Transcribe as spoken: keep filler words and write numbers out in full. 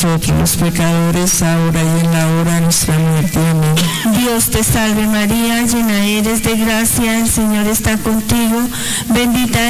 nosotros los pecadores, ahora y en la hora de nuestra muerte. Amén. Dios te salve María, llena eres de gracia, el Señor está contigo, bendita